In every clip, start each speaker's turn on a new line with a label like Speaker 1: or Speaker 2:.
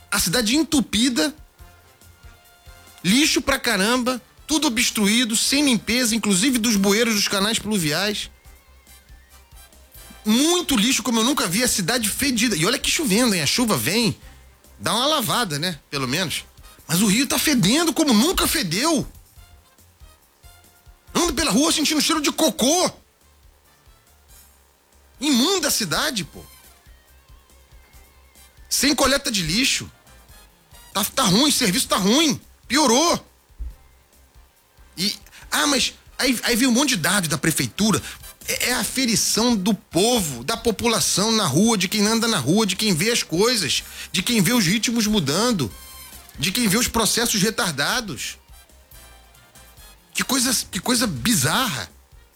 Speaker 1: A cidade entupida, lixo pra caramba, tudo obstruído, sem limpeza, inclusive dos bueiros dos canais pluviais. Muito lixo, como eu nunca vi, a cidade fedida. E olha que chovendo, hein? A chuva vem, dá uma lavada, né? Pelo menos. Mas o Rio tá fedendo como nunca fedeu. Ando pela rua sentindo cheiro de cocô. Imunda a cidade, pô. Sem coleta de lixo. Tá ruim, o serviço tá ruim. Piorou. Mas aí veio um monte de dados da prefeitura. É a aferição do povo, da população na rua, de quem anda na rua, de quem vê as coisas, de quem vê os ritmos mudando, de quem vê os processos retardados. Que coisa bizarra.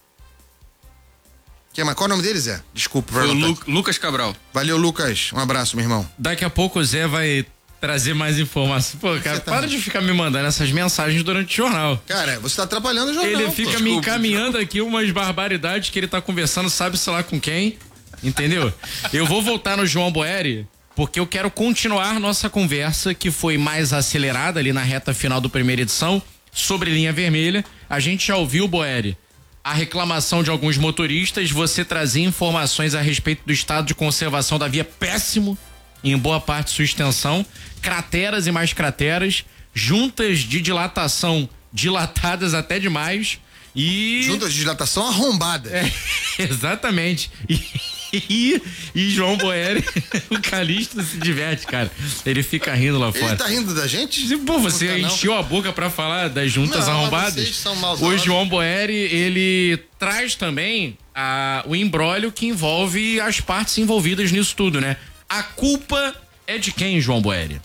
Speaker 1: Qual é o nome dele, Zé? Desculpa.
Speaker 2: Foi o Lucas Cabral.
Speaker 1: Valeu, Lucas. Um abraço, meu irmão.
Speaker 3: Daqui a pouco o Zé vai trazer mais informações. Pô, cara, para de ficar me mandando essas mensagens durante o jornal.
Speaker 1: Cara, você tá atrapalhando o jornal.
Speaker 3: Ele fica me encaminhando aqui umas barbaridades que ele tá conversando, sabe-se lá com quem, entendeu? Eu vou voltar no João Boeri, porque eu quero continuar nossa conversa, que foi mais acelerada ali na reta final do primeira edição, sobre linha vermelha. A gente já ouviu, Boeri, a reclamação de alguns motoristas, você trazia informações a respeito do estado de conservação da via péssimo, em boa parte de sua extensão, crateras e mais crateras, juntas de dilatação dilatadas até demais e...
Speaker 1: Juntas de dilatação arrombada.
Speaker 3: Exatamente. E João Boeri, o Calixto se diverte, cara. Ele fica rindo lá fora.
Speaker 1: Ele tá rindo da gente?
Speaker 3: Pô, você encheu a boca pra falar das juntas arrombadas.
Speaker 1: Vocês são
Speaker 3: o João Boeri, ele traz também o imbróglio que envolve as partes envolvidas nisso tudo, né? A culpa é de quem, João Boeri?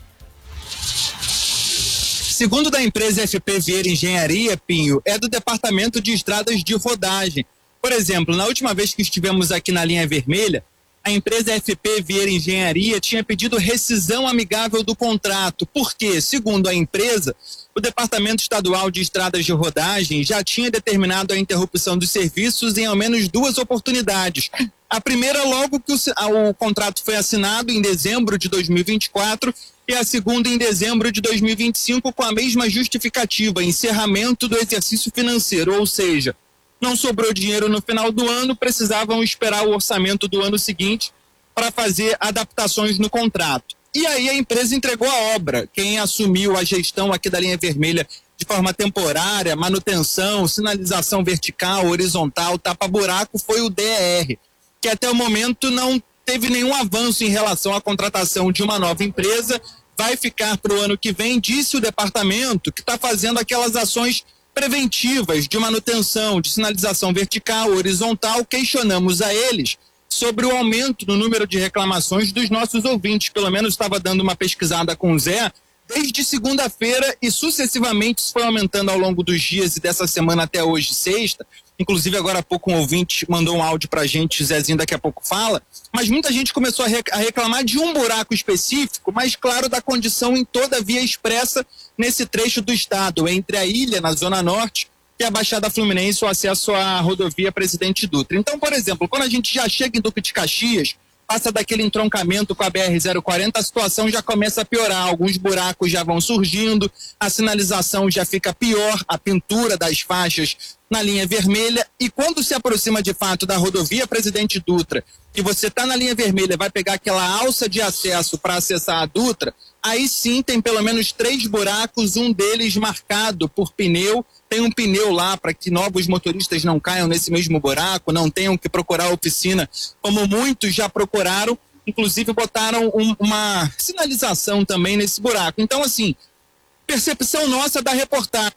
Speaker 4: Segundo da empresa FP Vieira Engenharia, Pinho, é do Departamento de Estradas de Rodagem. Por exemplo, na última vez que estivemos aqui na linha vermelha, a empresa FP Vieira Engenharia tinha pedido rescisão amigável do contrato, porque, segundo a empresa, o Departamento Estadual de Estradas de Rodagem já tinha determinado a interrupção dos serviços em ao menos 2 oportunidades. A primeira logo que o contrato foi assinado em dezembro de 2024 e a segunda em dezembro de 2025 com a mesma justificativa, encerramento do exercício financeiro, ou seja, não sobrou dinheiro no final do ano, precisavam esperar o orçamento do ano seguinte para fazer adaptações no contrato. E aí a empresa entregou a obra. Quem assumiu a gestão aqui da linha vermelha de forma temporária, manutenção, sinalização vertical, horizontal, tapa-buraco, foi o DER, que até o momento não teve nenhum avanço em relação à contratação de uma nova empresa, vai ficar para o ano que vem, disse o departamento, que está fazendo aquelas ações preventivas de manutenção, de sinalização vertical, horizontal. Questionamos a eles sobre o aumento no número de reclamações dos nossos ouvintes. Pelo menos estava dando uma pesquisada com o Zé, desde segunda-feira e sucessivamente isso foi aumentando ao longo dos dias e dessa semana até hoje, sexta. Inclusive agora há pouco um ouvinte mandou um áudio pra gente, Zezinho daqui a pouco fala, mas muita gente começou a reclamar de um buraco específico, mas claro, da condição em toda a via expressa nesse trecho do estado, entre a ilha, na zona norte, e a Baixada Fluminense, o acesso à rodovia Presidente Dutra. Então, por exemplo, quando a gente já chega em Duque de Caxias, passa daquele entroncamento com a BR-040, a situação já começa a piorar, alguns buracos já vão surgindo, a sinalização já fica pior, a pintura das faixas na linha vermelha, e quando se aproxima de fato da rodovia Presidente Dutra, que você está na linha vermelha, vai pegar aquela alça de acesso para acessar a Dutra, aí sim tem pelo menos 3 buracos, um deles marcado por pneu. Tem um pneu lá para que novos motoristas não caiam nesse mesmo buraco, não tenham que procurar a oficina, como muitos já procuraram, inclusive botaram uma sinalização também nesse buraco. Então, assim, percepção nossa da reportagem.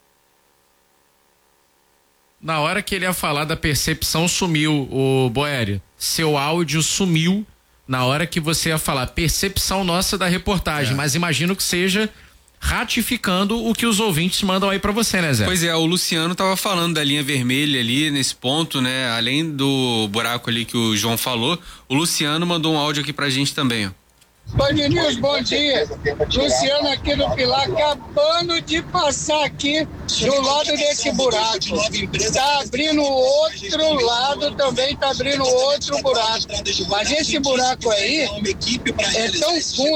Speaker 3: Na hora que ele ia falar da percepção, sumiu, o Boeri. Seu áudio sumiu na hora que você ia falar percepção nossa da reportagem, mas imagino que seja ratificando o que os ouvintes mandam aí pra você, né, Zé?
Speaker 2: Pois é, o Luciano tava falando da linha vermelha ali, nesse ponto, né? Além do buraco ali que o João falou, o Luciano mandou um áudio aqui pra gente também, ó.
Speaker 5: Band News, bom dia. Luciano aqui no Pilar, acabando de passar aqui do lado desse buraco. Tá abrindo outro lado, também tá abrindo outro buraco. Mas esse buraco aí é tão fundo.